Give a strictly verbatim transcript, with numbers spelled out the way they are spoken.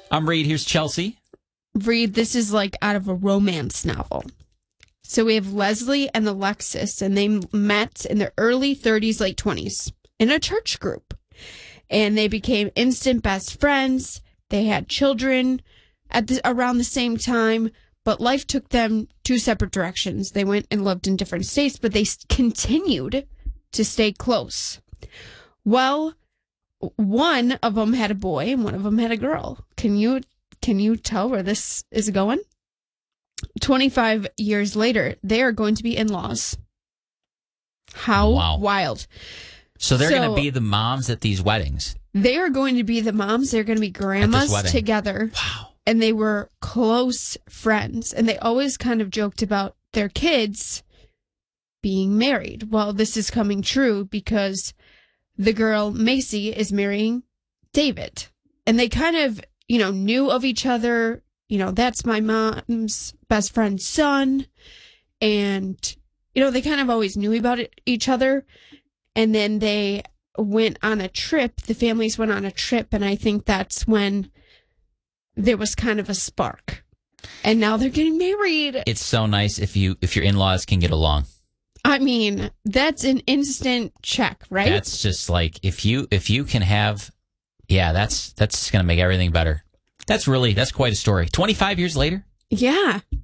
I'm Reed. Here's Chelsea. Reed, this is like out of a romance novel. So we have Leslie and Alexis, and they met in their early thirties, late twenties in a church group. And they became instant best friends. They had children at the, around the same time, but life took them two separate directions. They went and lived in different states, but they continued to stay close. Well, one of them had a boy and one of them had a girl. Can you can you tell where this is going? twenty-five years later, they are going to be in-laws. How Wow. wild. So they're So- going to be the moms at these weddings. They are going to be the moms. They're going to be grandmas wedding. together. Wow. And they were close friends. And they always kind of joked about their kids being married. Well, this is coming true because the girl, Macy, is marrying David. And they kind of, you know, knew of each other. You know, that's my mom's best friend's son. And, you know, they kind of always knew about it, each other. And then they went on a trip. The families went on a trip. And I think that's when there was kind of a spark. And now they're getting married. It's so nice if you if your in-laws can get along. I mean, that's an instant check, right? That's just like if you if you can have, yeah, that's that's going to make everything better. That's really that's quite a story. twenty-five years later. Yeah.